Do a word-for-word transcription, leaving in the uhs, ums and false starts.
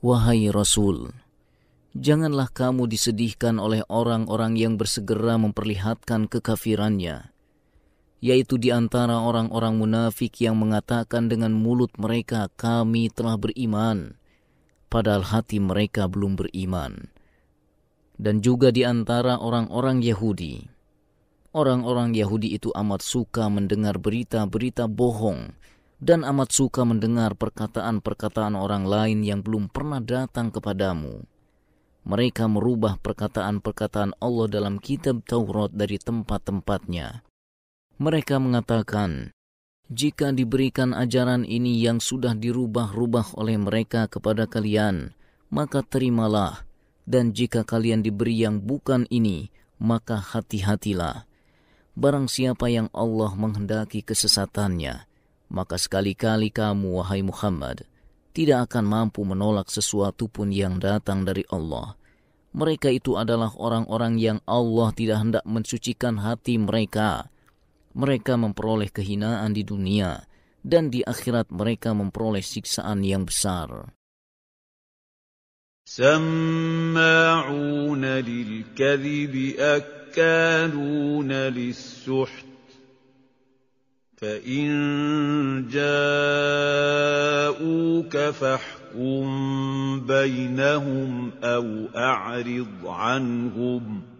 Wahai Rasul, janganlah kamu disedihkan oleh orang-orang yang bersegera memperlihatkan kekafirannya, yaitu di antara orang-orang munafik yang mengatakan dengan mulut mereka, kami telah beriman, padahal hati mereka belum beriman. Dan juga di antara orang-orang Yahudi. Orang-orang Yahudi itu amat suka mendengar berita-berita bohong, dan amat suka mendengar perkataan-perkataan orang lain yang belum pernah datang kepadamu. Mereka merubah perkataan-perkataan Allah dalam kitab Taurat dari tempat-tempatnya. Mereka mengatakan, jika diberikan ajaran ini yang sudah dirubah-rubah oleh mereka kepada kalian, maka terimalah. Dan jika kalian diberi yang bukan ini, maka hati-hatilah. Barang siapa yang Allah menghendaki kesesatannya, maka sekali-kali kamu, wahai Muhammad, tidak akan mampu menolak sesuatu pun yang datang dari Allah. Mereka itu adalah orang-orang yang Allah tidak hendak mensucikan hati mereka. Mereka memperoleh kehinaan di dunia, dan di akhirat mereka memperoleh siksaan yang besar. سماعون للكذب أكالون للسحت فإن جاءوك فاحكم بينهم أو أعرض عنهم